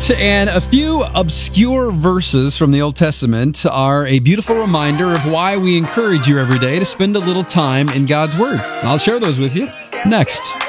right, and a few obscure verses from the Old Testament are a beautiful reminder of why we encourage you every day to spend a little time in God's Word. I'll share those with you next.